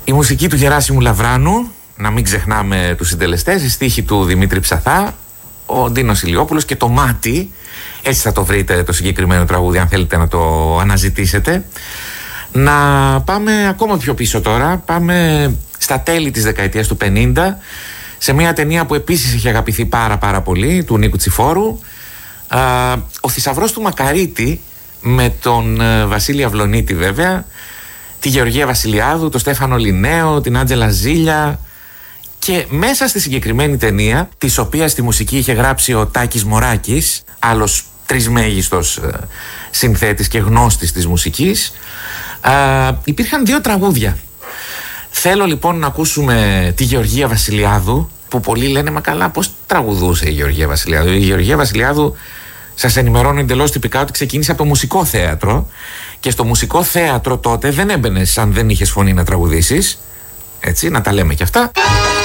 Η μουσική του Γεράσιμου Λαβράνου, να μην ξεχνάμε τους συντελεστές, η στίχη του Δημήτρη Ψαθά, ο Ντίνος Ηλιόπουλος και το Μάτι, έτσι θα το βρείτε το συγκεκριμένο τραγούδι αν θέλετε να το αναζητήσετε. Να πάμε ακόμα πιο πίσω τώρα, πάμε στα τέλη της δεκαετίας του 50, σε μια ταινία που επίσης είχε αγαπηθεί πάρα πολύ, του Νίκου Τσιφόρου, ο Θησαυρός του Μακαρίτη, με τον Βασίλη Αυλονίτη βέβαια, τη Γεωργία Βασιλιάδου, τον Στέφανο Λινέο, την Άντζελα Ζήλια. Και μέσα στη συγκεκριμένη ταινία, της οποίας τη μουσική είχε γράψει ο Τάκης Μωράκης, άλλος τρισμέγιστος συνθέτης και γνώστης της μουσικής, υπήρχαν δύο τραγούδια. Θέλω λοιπόν να ακούσουμε τη Γεωργία Βασιλιάδου, που πολλοί λένε μα καλά πώς τραγουδούσε η Γεωργία Βασιλιάδου. Η Γεωργία Βασιλιάδου, σας ενημερώνω εντελώς τυπικά, ότι ξεκίνησε από το μουσικό θέατρο, και στο μουσικό θέατρο τότε δεν έμπαινες αν δεν είχες φωνή να τραγουδήσεις, έτσι, να τα λέμε και αυτά.